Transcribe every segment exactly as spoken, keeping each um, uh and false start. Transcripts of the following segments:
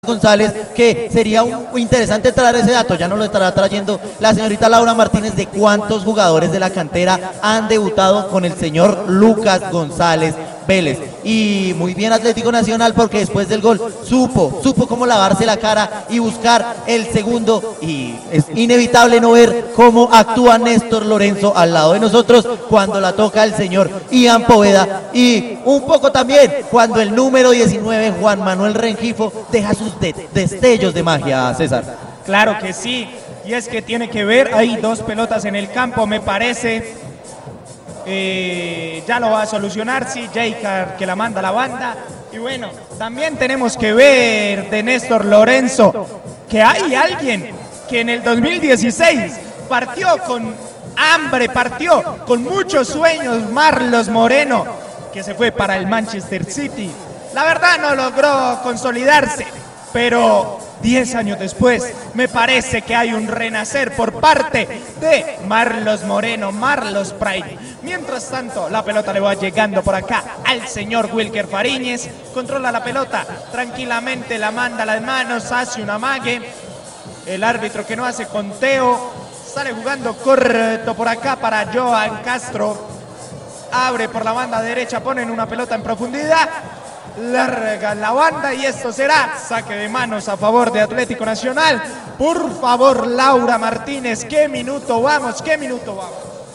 González, que sería un, interesante traer ese dato, ya nos lo estará trayendo la señorita Laura Martínez, de cuántos jugadores de la cantera han debutado con el señor Lucas González Vélez. Y muy bien Atlético Nacional, porque después del gol supo, supo cómo lavarse la cara y buscar el segundo, y es inevitable no ver cómo actúa Néstor Lorenzo al lado de nosotros cuando la toca el señor Ian Poveda, y un poco también cuando el número diecinueve Juan Manuel Rengifo deja sus de destellos de magia, César. Claro que sí, y es que tiene que ver, hay dos pelotas en el campo, me parece, eh, ya lo va a solucionar, sí, Jaycar, que la manda a la banda. Y bueno, también tenemos que ver de Néstor Lorenzo que hay alguien que en el dos mil dieciséis partió con hambre, partió con muchos sueños, Marlos Moreno, que se fue para el Manchester City. La verdad no logró consolidarse, pero diez años después me parece que hay un renacer por parte de Marlos Moreno, Marlos Pride. Mientras tanto, la pelota le va llegando por acá al señor Wilker Fariñez, controla la pelota tranquilamente, la manda a las manos, hace un amague, el árbitro que no hace conteo, sale jugando corto por acá para Joan Castro, abre por la banda derecha, ponen una pelota en profundidad, larga la banda y esto será saque de manos a favor de Atlético Nacional. Por favor, Laura Martínez, ¿qué minuto vamos? ¿Qué minuto vamos?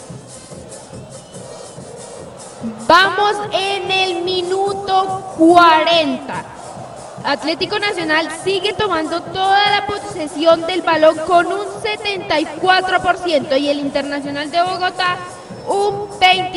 Vamos en el minuto cuarenta. Atlético Nacional sigue tomando toda la posesión del balón con un setenta y cuatro por ciento y el Internacional de Bogotá un veinte por ciento.